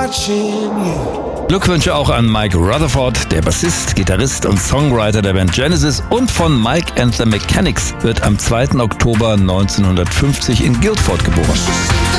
Glückwünsche auch an Mike Rutherford, der Bassist, Gitarrist und Songwriter der Band Genesis, und von Mike and the Mechanics, wird am 2. Oktober 1950 in Guildford geboren.